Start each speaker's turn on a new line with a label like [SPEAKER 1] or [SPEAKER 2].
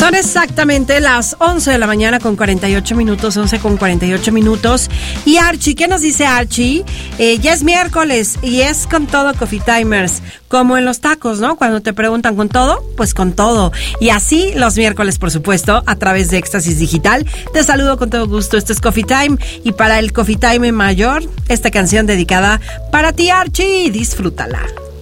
[SPEAKER 1] Son exactamente las 11 de la mañana con 48 minutos, 11 con 48 minutos. Y Archie, ¿qué nos dice Archie? Ya es miércoles y es con todo Coffee Timers, como en los tacos, ¿no? Cuando te preguntan ¿con todo? Pues con todo. Y así los miércoles, por supuesto, a través de Éxtasis Digital. Te saludo con todo gusto. Esto es Coffee Time. Y para el Coffee Time mayor, esta canción dedicada para ti, Archie. Disfrútala.